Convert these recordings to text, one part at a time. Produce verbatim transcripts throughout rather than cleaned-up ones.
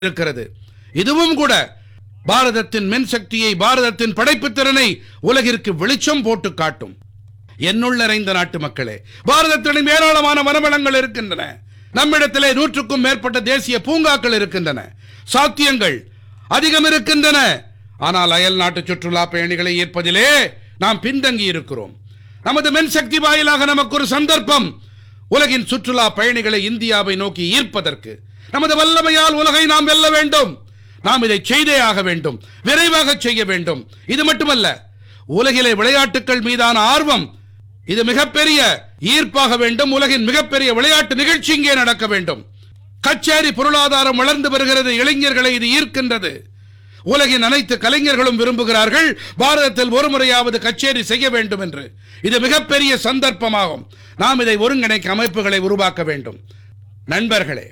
இருக்கிறது. இதுவும் கூட பாரதத்தின் மின்சக்தியை, பாரதத்தின் படைப்புத் திறனை உலகிற்கு வெளிச்சம் போட்டு காட்டும். என்னுள் நிறைந்த நாட்டு மக்களே, பாரதத்திடம் ஏராளமான வனவளங்கள் இருக்கின்றன. நம்மிடத்திலே நூற்றுக்கும் மேற்பட்ட தேசிய பூங்காக்கள் இருக்கின்றன. சாத்தியங்கள் அதிகம் இருக்கின்றன. ஆனால் அயல் நாட்டு சுற்றுலா பயணிகளை ஈர்ப்பதிலே நாம் பின்தங்கி இருக்கிறோம். நமது மின்சக்தி வாயிலாக நமக்கு ஒரு சந்தர்ப்பம். உலகின் சுற்றுலா பயணிகளை இந்தியாவை நோக்கி ஈர்ப்பதற்கு நமது வல்லமையால் உலகை நாம் வெல்ல வேண்டும். நாம் இதை செய்தே ஆக வேண்டும், விரைவாக செய்ய வேண்டும். இது மட்டுமல்ல, உலகிலே விளையாட்டுகள் மீதான ஆர்வம் இது மிகப்பெரிய ஈர்ப்பாக வேண்டும். உலகின் மிகப்பெரிய விளையாட்டு நிகழ்ச்சி இங்கே நடக்க வேண்டும். கச்சேரி பொருளாதாரம் வளர்ந்து வருகிறது. இளைஞர்களை இது ஈர்க்கின்றது. உலகின் அனைத்து கலைஞர்களும் விரும்புகிறார்கள் பாரதத்தில் ஒரு முறையாவது கச்சேரி செய்ய வேண்டும் என்று. இது மிகப்பெரிய சந்தர்ப்பமாகும். நாம் இதை ஒருங்கிணைக்க அமைப்புகளை உருவாக்க வேண்டும். நண்பர்களே,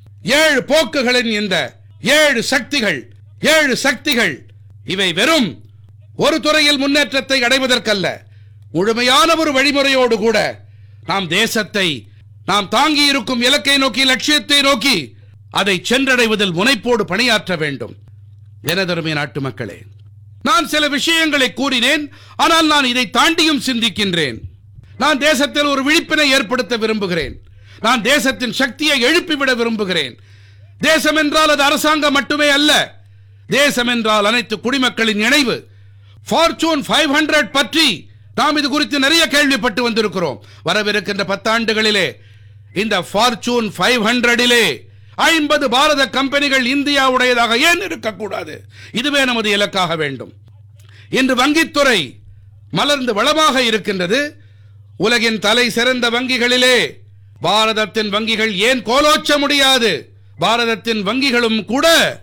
ஏழு போக்குகளின் இந்த ஏழு சக்திகள் ஏழு சக்திகள் இவை வெறும் ஒரு துறையில் முன்னேற்றத்தை அடைவதற்கல்ல, முழுமையான ஒரு வழிமுறையோடு கூட நாம் தேசத்தை, நாம் தாங்கி இருக்கும் இலக்கை நோக்கி, லட்சியத்தை நோக்கி அதை சென்றடைவதில் முனைப்போடு பணியாற்ற வேண்டும். எனதருமை நாட்டு மக்களே, நான் சில விஷயங்களை கூறினேன். ஆனால் நான் இதை தாண்டியும் சிந்திக்கின்றேன். நான் தேசத்தில் ஒரு விழிப்பினை ஏற்படுத்த விரும்புகிறேன். நான் தேசத்தின் சக்தியை எழுப்பிவிட விரும்புகிறேன். தேசம் என்றால் அது அரசாங்கம் மட்டுமே அல்ல. தேசம் என்றால் அனைத்து குடிமக்களின் இணைவு. ஃபார்ச்சூன் ஐநூறு பற்றி நாம் இது குறித்து நிறைய கேள்விப்பட்டு வந்திருக்கிறோம். வரவிருக்கின்ற பத்தாண்டுகளிலே இந்த ஃபார்ச்சூன் ஐநூறிலே ஐம்பது பாரத கம்பெனிகள் இந்தியாவுடையதாக ஏன் இருக்கக்கூடாது? இதுவே நமது இலக்காக வேண்டும். இன்று வங்கித்துறை மலர்ந்து வளமாக இருக்கின்றது. உலகின் தலை சிறந்த வங்கிகளிலே பாரதத்தின் வங்கிகள் ஏன் கோலோச்ச முடியாது? பாரதத்தின் வங்கிகளும் கூட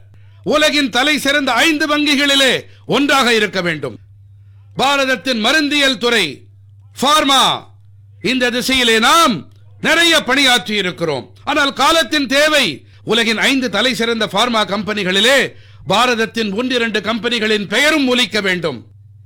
உலகின் தலை சிறந்த ஐந்து வங்கிகளிலே ஒன்றாக இருக்க வேண்டும். பாரதத்தின் மருந்தியல் துறை, பார்மா, இந்த திசையிலே நாம் நிறைய பணியாற்றி இருக்கிறோம். ஆனால் காலத்தின் தேவை. உலகின் ஐந்து தலை சிறந்த பார்மா கம்பெனிகளிலே பாரதத்தின் ஒன்றிரண்டு கம்பெனிகளின் பெயரும் ஒலிக்க வேண்டும்.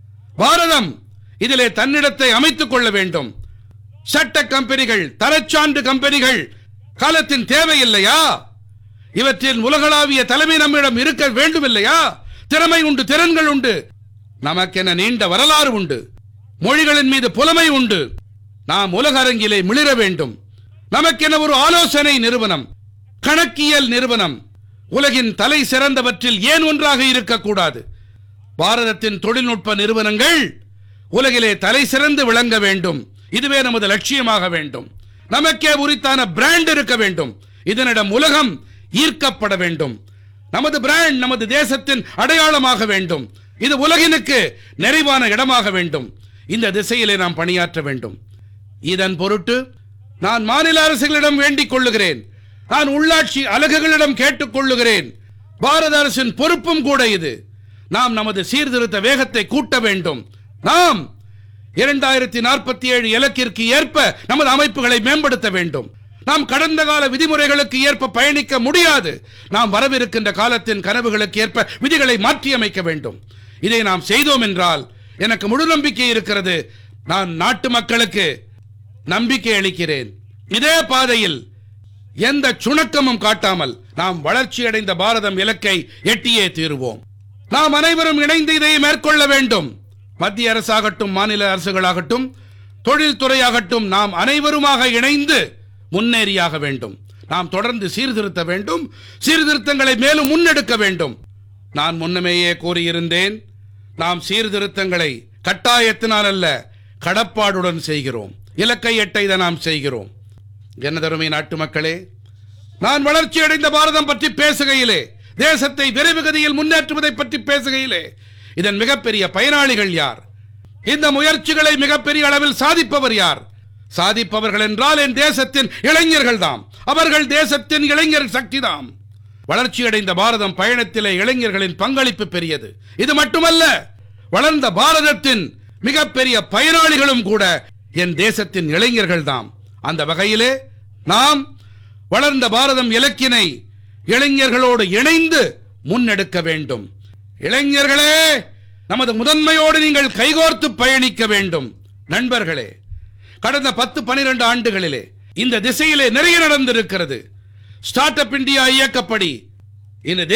பாரதம் இதிலே தன்னிடத்தை அமைத்துக் கொள்ள வேண்டும். சட்ட கம்பெனிகள், தரச்சான்று கம்பெனிகள் காலத்தின் தேவை இல்லையா? இவற்றின் உலகளாவிய தலைமை நம்மிடம் இருக்க வேண்டும் இல்லையா? திறமை உண்டு, திறன்கள் உண்டு, நமக்கென நீண்ட வரலாறு உண்டு, மொழிகளின் மீது புலமை உண்டு. நாம் உலக அரங்கிலே மிளிர வேண்டும். நமக்கென ஒரு ஆலோசனை நிறுவனம், கணக்கியல் நிறுவனம் உலகின் தலை சிறந்தவற்றில் ஏன் ஒன்றாக இருக்கக்கூடாது? பாரதத்தின் தொழில்நுட்ப நிறுவனங்கள் உலகிலே தலை சிறந்து விளங்க வேண்டும். இதுவே நமது லட்சியமாக வேண்டும். நமக்கே உரித்தான பிராண்ட் இருக்க வேண்டும். இதனிடம் உலகம் ஈர்க்கப்பட வேண்டும். நமது பிராண்ட் நமது தேசத்தின் அடையாளமாக வேண்டும். இது உலகினுக்கு நிறைவான இடமாக வேண்டும். இந்த திசையிலே நாம் பணியாற்ற வேண்டும். இதன் பொருட்டு நான் மாநில அரசுகளிடம் வேண்டிக் கொள்ளுகிறேன். நான் உள்ளாட்சி அலகுகளிடம் கேட்டுக் கொள்ளுகிறேன். பாரத அரசின் பொறுப்பும் கூட இது. நாம் நமது சீர்திருத்த வேகத்தை கூட்ட வேண்டும். நாம் இரண்டாயிரத்தி நாற்பத்தி ஏழு இலக்கிற்கு ஏற்ப நமது அமைப்புகளை மேம்படுத்த வேண்டும். நாம் கடந்த கால விதிமுறைகளுக்கு ஏற்ப பயணிக்க முடியாது. நாம் வரவிருக்கின்ற காலத்தின் கனவுகளுக்கு ஏற்ப விதிகளை மாற்றியமைக்க வேண்டும். இதை நாம் செய்தோம் என்றால் எனக்கு முழு நம்பிக்கை இருக்கிறது. நான் நாட்டு மக்களுக்கு நம்பிக்கை அளிக்கிறேன். இதே பாதையில் எந்த சுணக்கமும் காட்டாமல் நாம் வளர்ச்சி அடைந்த பாரதம் இலக்கை எட்டியே தீருவோம். நாம் அனைவரும் இணைந்து இதை மேற்கொள்ள வேண்டும். மத்திய அரசாகட்டும், மாநில அரசுகளாகட்டும், தொழில்துறையாகட்டும், நாம் அனைவருமாக இணைந்து முன்னேறியாக வேண்டும். நாம் தொடர்ந்து சீர்திருத்த வேண்டும். சீர்திருத்தங்களை மேலும் முன்னெடுக்க வேண்டும். நான் முன்னமேயே கூறியிருந்தேன், நாம் சீர்திருத்தங்களை கட்டாயத்தினால் அல்ல, கடப்பாடுடன் செய்கிறோம். இலக்கை எட்ட இதை நாம் செய்கிறோம். எனதருமை நாட்டு மக்களே, நான் வளர்ச்சி அடைந்த பாரதம் பற்றி பேசுகையிலே, தேசத்தை விரைவு கதியில் முன்னேற்றுவதை பற்றி பேசுகையிலே, இதன் மிகப்பெரிய பயனாளிகள் யார்? இந்த முயற்சிகளை மிகப்பெரிய அளவில் சாதிப்பவர் யார்? சாதிப்பவர்கள் என்றால் என் தேசத்தின் இளைஞர்கள் தாம். அவர்கள் தேசத்தின் இளைஞர் சக்தி தாம். வளர்ச்சி அடைந்த பாரதம் பயணத்திலே இளைஞர்களின் பங்களிப்பு பெரியது. இது மட்டுமல்ல, வளர்ந்த பாரதத்தின் மிகப்பெரிய பயனாளிகளும் கூட என் தேசத்தின் இளைஞர்கள் தாம். அந்த வகையிலே நாம் வளர்ந்த பாரதம் இலக்கினை இளைஞர்களோடு இணைந்து முன்னெடுக்க வேண்டும். இளைஞர்களே, நமது முதன்மையோடு நீங்கள் கைகோர்த்து பயணிக்க வேண்டும். நண்பர்களே, கடந்த பத்து பனிரெண்டு ஆண்டுகளிலே இந்த திசையிலே நிறைய நடந்திருக்கிறது. ஸ்டார்ட் அப் இந்தியா இயக்கப்படி இந்த